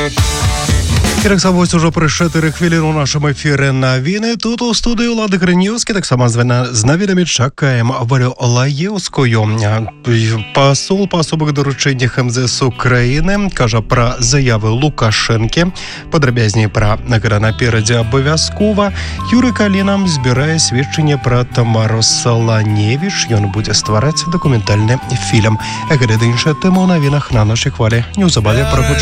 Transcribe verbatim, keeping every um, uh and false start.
І так само ось уже про чотири хвилини у нашому ефірі новини. Тут у студії Влади Гринівський, так само з новинами чекаємо Валю Лаєвською. Посол по особих дорученнях ем зе ес України каже про заяви Лукашенки. Подробязні про награ напереді обов'язково. Юрій Каліна збирає свідчення про Тамару Солоневич. Він буде створити документальний фільм. А глядя інша тема у новинах на нашій хвалі. Неузабаві про